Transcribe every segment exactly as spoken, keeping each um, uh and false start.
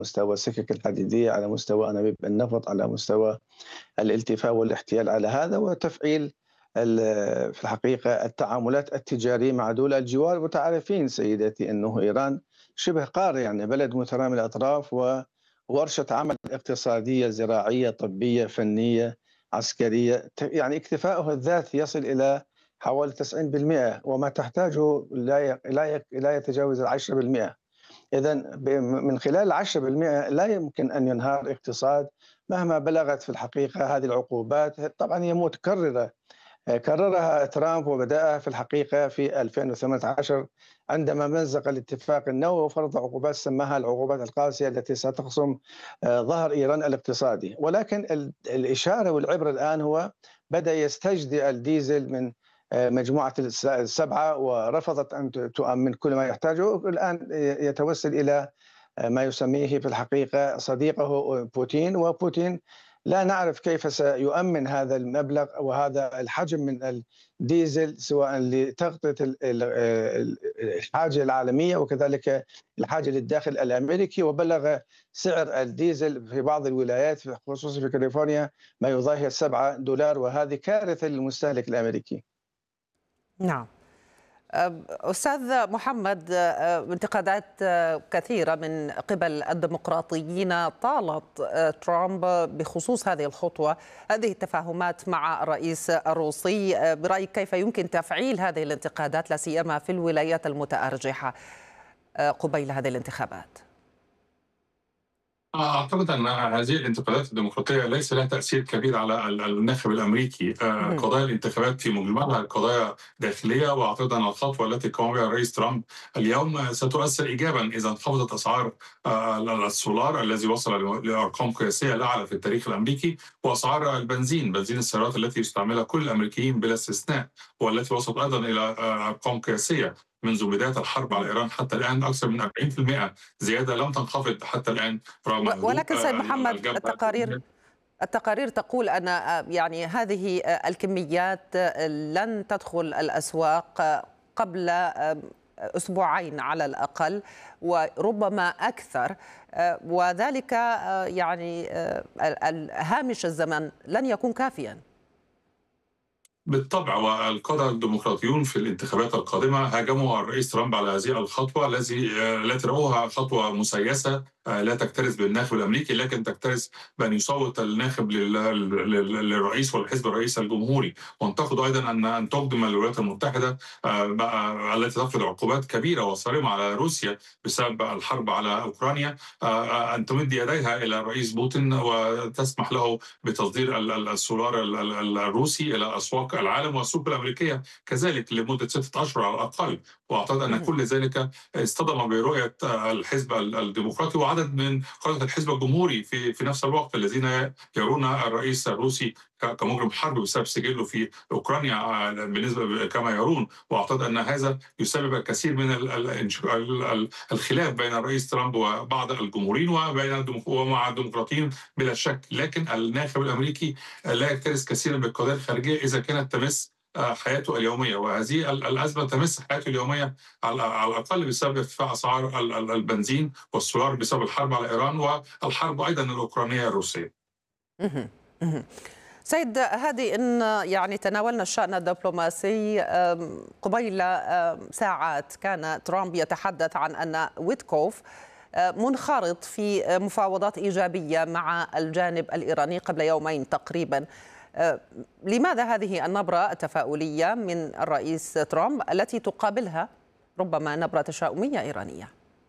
مستوى السكك الحديدية، على مستوى أنابيب النفط، على مستوى الالتفاف والاحتيال على هذا، وتفعيل ال- في الحقيقة التعاملات التجارية مع دول الجوار. وتعرفين سيدتي أنه إيران شبه قارة، يعني بلد مترامي الأطراف، وورشة عمل اقتصادية زراعية طبية فنية عسكرية، ت- يعني اكتفاؤها الذاتي يصل إلى حوالي تسعين بالمئة، وما تحتاجه لا ي- لا ي- لا يتجاوز العشرة بالمئة. إذا من خلال العشرة بالمئة لا يمكن أن ينهار اقتصاد مهما بلغت في الحقيقة هذه العقوبات. طبعا هي متكررة، كررها ترامب وبدأها في الحقيقة في ألفين وثمانية عشر عندما مزق الاتفاق النووي وفرض عقوبات سماها العقوبات القاسية التي ستخصم آه، ظهر إيران الاقتصادي. ولكن ال- الإشارة والعبرة الآن هو بدأ يستجدي الديزل من آه، مجموعة الس- السبعة، ورفضت أن ت- تؤمن كل ما يحتاجه. الآن يتوسل إلى ما يسميه في الحقيقة صديقه بوتين، وبوتين لا نعرف كيف سيؤمن هذا المبلغ وهذا الحجم من الديزل، سواء لتغطية ال- ال- ال- الحاجة العالمية وكذلك الحاجة للداخل الأمريكي. وبلغ سعر الديزل في بعض الولايات خصوصا في كاليفورنيا ما يضاهي سبعة دولار، وهذه كارثة للمستهلك الأمريكي. نعم. أستاذ محمد، آه، انتقادات آه، كثيرة من قبل الديمقراطيين طالت آه، ترامب بخصوص هذه الخطوة، هذه التفاهمات مع الرئيس الروسي. آه، برأيك كيف يمكن تفعيل هذه الانتقادات لا سيما في الولايات المتأرجحة آه، قبيل هذه الانتخابات؟ أعتقد أن هذه الانتقادات الديمقراطية ليس لها تأثير كبير على ال- الناخب الأمريكي. آه، مهم. قضايا الانتخابات في مجملها قضايا داخلية، وأعتقد أن الخطوة التي قام بها الرئيس ترامب اليوم ستؤثر إيجابا إذا انخفضت أسعار آه، السولار الذي وصل لأرقام قياسية الأعلى في التاريخ الأمريكي، وأسعار البنزين، بنزين السيارات التي يستعملها كل الأمريكيين بلا استثناء، والتي وصلت أيضا إلى آه، أرقام قياسية منذ بداية الحرب على إيران حتى الآن، أكثر من أربعين بالمئة زيادة لم تنخفض حتى الآن رغم و- هدوء ولكن سيد آه، محمد، الجبهة. التقارير التقارير تقول أن آه، يعني هذه آه، الكميات آه، لن تدخل الأسواق آه، قبل آه، أسبوعين على الأقل، وربما أكثر. آه، وذلك آه، يعني آه، ال- ال- هامش الزمن لن يكون كافيا. بالطبع، والقادة الديمقراطيون في الانتخابات القادمة هاجموا الرئيس ترامب على هذه الخطوة التي التي رأوها خطوة مسيسة آه، لا تكترث بالناخب الأمريكي، لكن تكترث بأن يصوت الناخب لل- لل- للرئيس والحزب الرئيسي الجمهوري. وانتقدوا أيضا أن أن تقدم الولايات المتحدة آه، بقى- التي تفرض عقوبات كبيرة وصارمة على روسيا بسبب الحرب على أوكرانيا، آه، آه، أن تمد يديها إلى الرئيس بوتين وتسمح له بتصدير ال- ال- السولار ال- ال- الروسي إلى أسواق العالم والسوق الأمريكية كذلك لمدة ستة أشهر على الأقل. وأعتقد أن مهم. كل ذلك اصطدم برؤية الحزب الديمقراطي وعدد من قادة الحزب الجمهوري في في نفس الوقت، الذين يرون الرئيس الروسي ك- كمجرم حرب بسبب سجله في أوكرانيا آه، بالنسبة كما يرون. وأعتقد أن هذا يسبب الكثير من ال- ال- ال- ال- الخلاف بين الرئيس ترامب وبعض الجمهوريين وبين الديمق- ومع الديمقراطيين بلا شك. لكن الناخب الأمريكي لا يكترث كثيرا بالقضايا الخارجية إذا كانت تمس آه، حياته اليومية، وهذه ال- الأزمة تمس حياته اليومية على على الأقل بسبب ارتفاع أسعار ال- ال- البنزين والسولار بسبب الحرب على إيران والحرب أيضا الأوكرانية الروسية. مهم. مهم. سيد هادي، إن يعني تناولنا الشأن الدبلوماسي. أم، قبيل أم، ساعات كان ترامب يتحدث عن أن ويتكوف أه، منخرط في مفاوضات إيجابية مع الجانب الإيراني قبل يومين تقريبا. أه، لماذا هذه النبرة التفاؤلية من الرئيس ترامب التي تقابلها ربما نبرة تشاؤمية إيرانية؟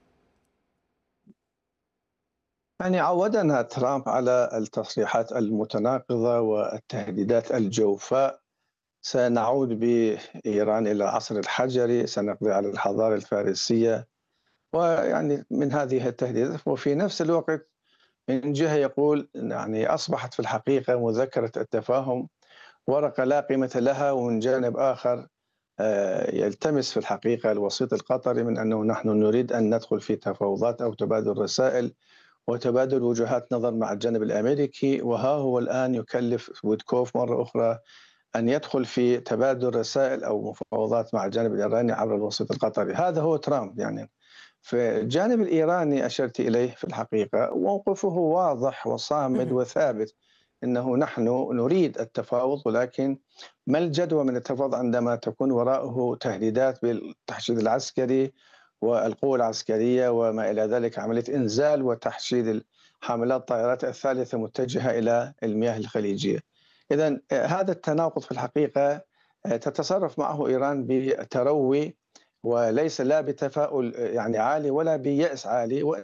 يعني عودنا ترامب على التصريحات المتناقضة والتهديدات الجوفاء. سنعود بإيران إلى العصر الحجري، سنقضي على الحضارة الفارسية، ويعني من هذه التهديدات. وفي نفس الوقت من جهة يقول يعني أصبحت في الحقيقة مذكرة التفاهم ورقة لا قيمة لها، ومن جانب آخر آه، يلتمس في الحقيقة الوسيط القطري من أنه نحن نريد أن ندخل في تفاوضات أو تبادل رسائل وتبادل وجهات نظر مع الجانب الأمريكي. وها هو الآن يكلف ويتكوف مرة أخرى أن يدخل في تبادل رسائل أو مفاوضات مع الجانب الإيراني عبر الوسيط القطري. هذا هو ترامب يعني. في الجانب الإيراني أشرت إليه في الحقيقة موقفه واضح وصامد مهم. وثابت، أنه نحن نريد التفاوض، ولكن ما الجدوى من التفاوض عندما تكون وراءه تهديدات بالتحشيد العسكري والقوة العسكرية وما إلى ذلك، عملية إنزال وتحشيد حاملات الطائرات الثالثة متجهة إلى المياه الخليجية. إذا هذا التناقض في الحقيقة تتصرف معه إيران بتروي، وليس لا بتفاؤل يعني عالي ولا بيأس عالي.